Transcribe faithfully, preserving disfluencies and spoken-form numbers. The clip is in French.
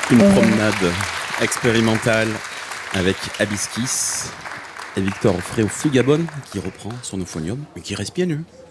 Une promenade expérimentale avec Abyss Kiss et Victor Fréo Flugabon qui reprend son euphonium mais qui reste pieds nus.